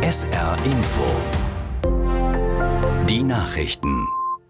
SR Info. Die Nachrichten.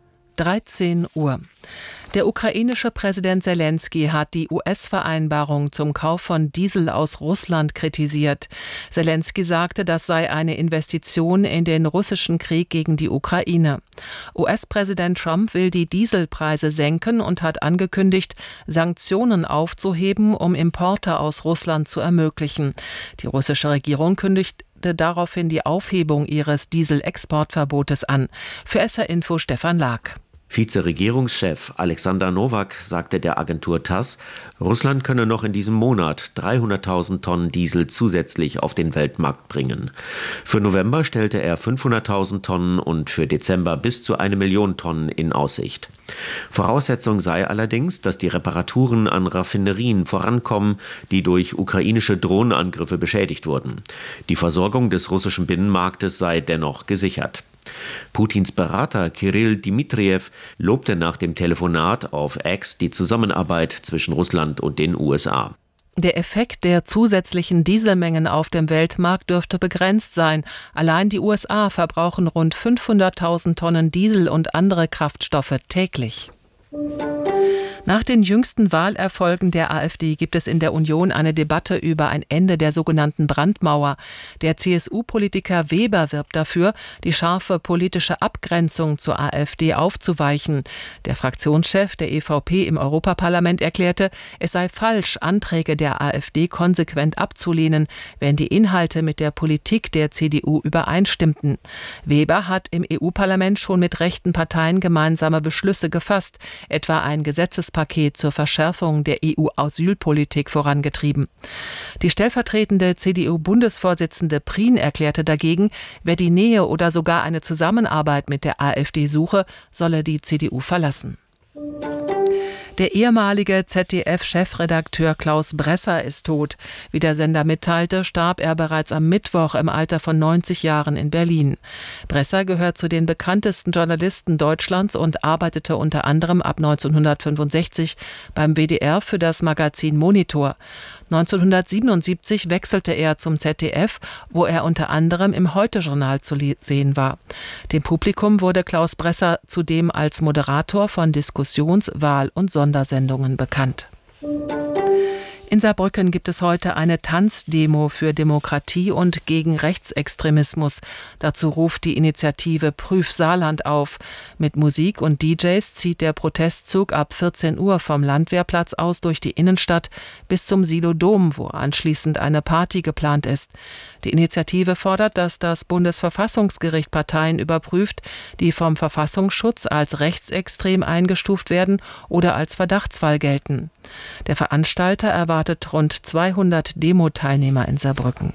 13 Uhr. Der ukrainische Präsident Selenskyj hat die US-Vereinbarung zum Kauf von Diesel aus Russland kritisiert. Selenskyj sagte, das sei eine Investition in den russischen Krieg gegen die Ukraine. US-Präsident Trump will die Dieselpreise senken und hat angekündigt, Sanktionen aufzuheben, um Importe aus Russland zu ermöglichen. Die russische Regierung kündigte daraufhin die Aufhebung ihres Dieselexportverbotes an. Für SR Info Stefan Lag. Vizeregierungschef Alexander Nowak sagte der Agentur TASS, Russland könne noch in diesem Monat 300.000 Tonnen Diesel zusätzlich auf den Weltmarkt bringen. Für November stellte er 500.000 Tonnen und für Dezember bis zu 1 Million Tonnen in Aussicht. Voraussetzung sei allerdings, dass die Reparaturen an Raffinerien vorankommen, die durch ukrainische Drohnenangriffe beschädigt wurden. Die Versorgung des russischen Binnenmarktes sei dennoch gesichert. Putins Berater Kyrill Dmitrijew lobte nach dem Telefonat auf X die Zusammenarbeit zwischen Russland und den USA. Der Effekt der zusätzlichen Dieselmengen auf dem Weltmarkt dürfte begrenzt sein. Allein die USA verbrauchen rund 500.000 Tonnen Diesel und andere Kraftstoffe täglich. Nach den jüngsten Wahlerfolgen der AfD gibt es in der Union eine Debatte über ein Ende der sogenannten Brandmauer. Der CSU-Politiker Weber wirbt dafür, die scharfe politische Abgrenzung zur AfD aufzuweichen. Der Fraktionschef der EVP im Europaparlament erklärte, es sei falsch, Anträge der AfD konsequent abzulehnen, wenn die Inhalte mit der Politik der CDU übereinstimmten. Weber hat im EU-Parlament schon mit rechten Parteien gemeinsame Beschlüsse gefasst, etwa ein Gesetzespaket zur Verschärfung der EU-Asylpolitik vorangetrieben. Die stellvertretende CDU-Bundesvorsitzende Prien erklärte dagegen, wer die Nähe oder sogar eine Zusammenarbeit mit der AfD suche, solle die CDU verlassen. Der ehemalige ZDF-Chefredakteur Klaus Bresser ist tot. Wie der Sender mitteilte, starb er bereits am Mittwoch im Alter von 90 Jahren in Berlin. Bresser gehört zu den bekanntesten Journalisten Deutschlands und arbeitete unter anderem ab 1965 beim WDR für das Magazin Monitor. 1977 wechselte er zum ZDF, wo er unter anderem im Heute-Journal zu sehen war. Dem Publikum wurde Klaus Bresser zudem als Moderator von Diskussions-, Wahl- und Sondersendungen bekannt. In Saarbrücken gibt es heute eine Tanzdemo für Demokratie und gegen Rechtsextremismus. Dazu ruft die Initiative Prüf Saarland auf. Mit Musik und DJs zieht der Protestzug ab 14 Uhr vom Landwehrplatz aus durch die Innenstadt bis zum Silo-Dom, wo anschließend eine Party geplant ist. Die Initiative fordert, dass das Bundesverfassungsgericht Parteien überprüft, die vom Verfassungsschutz als rechtsextrem eingestuft werden oder als Verdachtsfall gelten. Der Veranstalter erwartet rund 200 Demo-Teilnehmer in Saarbrücken.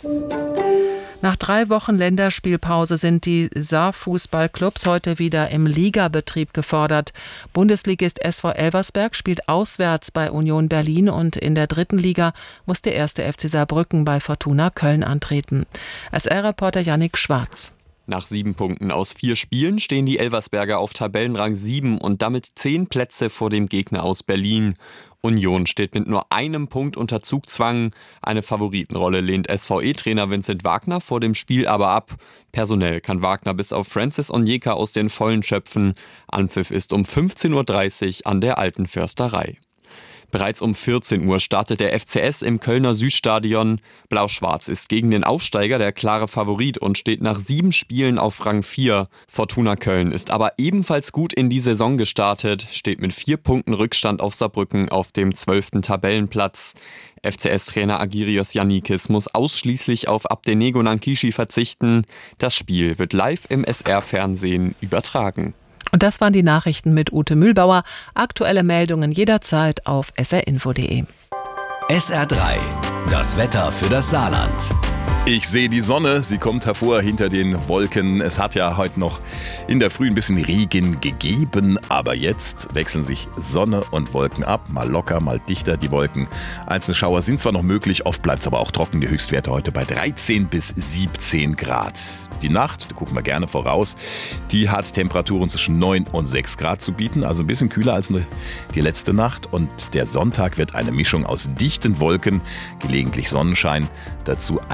Nach 3 Wochen Länderspielpause sind die Saarfußballclubs heute wieder im Ligabetrieb gefordert. Bundesligist SV Elversberg spielt auswärts bei Union Berlin und in der 3. Liga muss der 1. FC Saarbrücken bei Fortuna Köln antreten. SR-Reporter Yannick Schwarz. Nach 7 Punkten aus 4 Spielen stehen die Elversberger auf Tabellenrang 7 und damit 10 Plätze vor dem Gegner aus Berlin. Union steht mit nur 1 Punkt unter Zugzwang. Eine Favoritenrolle lehnt SVE-Trainer Vincent Wagner vor dem Spiel aber ab. Personell kann Wagner bis auf Francis Onyeka aus den Vollen schöpfen. Anpfiff ist um 15:30 Uhr an der Alten Försterei. Bereits um 14 Uhr startet der FCS im Kölner Südstadion. Blau-Schwarz ist gegen den Aufsteiger der klare Favorit und steht nach 7 Spielen auf Rang 4. Fortuna Köln ist aber ebenfalls gut in die Saison gestartet, steht mit 4 Punkten Rückstand auf Saarbrücken auf dem 12. Tabellenplatz. FCS-Trainer Agirios Yannikis muss ausschließlich auf Abdenego Nankishi verzichten. Das Spiel wird live im SR-Fernsehen übertragen. Und das waren die Nachrichten mit Ute Mühlbauer. Aktuelle Meldungen jederzeit auf srinfo.de. SR3, das Wetter für das Saarland. Ich sehe die Sonne, sie kommt hervor hinter den Wolken. Es hat ja heute noch in der Früh ein bisschen Regen gegeben, aber jetzt wechseln sich Sonne und Wolken ab. Mal locker, mal dichter die Wolken. Einzelne Schauer sind zwar noch möglich, oft bleibt es aber auch trocken. Die Höchstwerte heute bei 13 bis 17 Grad. Die Nacht, da gucken wir gerne voraus, die hat Temperaturen zwischen 9 und 6 Grad zu bieten, also ein bisschen kühler als die letzte Nacht. Und der Sonntag wird eine Mischung aus dichten Wolken, gelegentlich Sonnenschein, dazu einzelne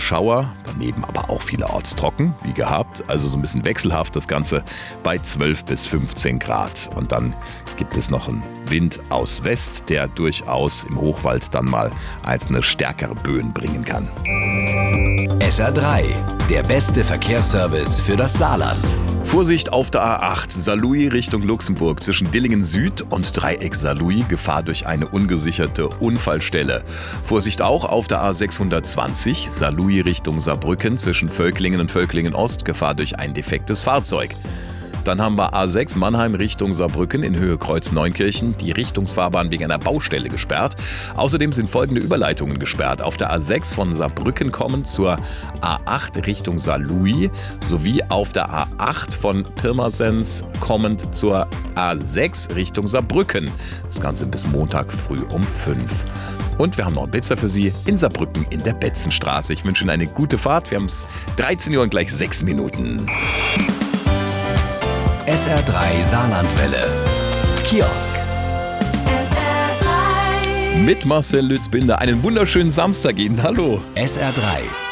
Schauer, daneben aber auch vielerorts trocken, wie gehabt. Also so ein bisschen wechselhaft das Ganze bei 12 bis 15 Grad. Und dann gibt es noch einen Wind aus West, der durchaus im Hochwald dann mal einzelne stärkere Böen bringen kann. SR3, der beste Verkehrsservice für das Saarland. Vorsicht auf der A8, Saarlouis Richtung Luxemburg, zwischen Dillingen Süd und Dreieck Saarlouis, Gefahr durch eine ungesicherte Unfallstelle. Vorsicht auch auf der A620, Saarlouis Richtung Saarbrücken, zwischen Völklingen und Völklingen Ost, Gefahr durch ein defektes Fahrzeug. Dann haben wir A6 Mannheim Richtung Saarbrücken in Höhe Kreuz Neunkirchen, die Richtungsfahrbahn wegen einer Baustelle gesperrt. Außerdem sind folgende Überleitungen gesperrt. Auf der A6 von Saarbrücken kommend zur A8 Richtung Saarlouis sowie auf der A8 von Pirmasens kommend zur A6 Richtung Saarbrücken. Das Ganze bis Montag früh um 5. Und wir haben noch einen Blitzer für Sie in Saarbrücken in der Betzenstraße. Ich wünsche Ihnen eine gute Fahrt. Wir haben es 13 Uhr und gleich 6 Minuten. SR3 Saarlandwelle. Kiosk. Mit Marcel Lützbinder einen wunderschönen Samstag Ihnen. Hallo. SR3